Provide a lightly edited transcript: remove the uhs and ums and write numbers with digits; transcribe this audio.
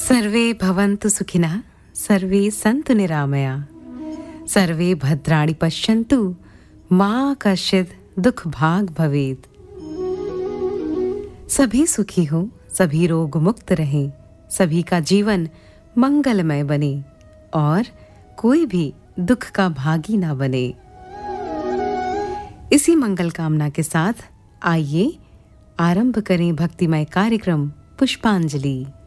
सर्वे भवन्तु सुखिनः, सर्वे सन्तु निरामया, सर्वे भद्राणि पश्यन्तु, मा कश्चित् दुख भाग भवेत्। सभी सुखी हो, सभी रोग मुक्त रहें, सभी का जीवन मंगलमय बने और कोई भी दुख का भागी ना बने। इसी मंगल कामना के साथ आइए आरंभ करें भक्तिमय कार्यक्रम पुष्पांजलि।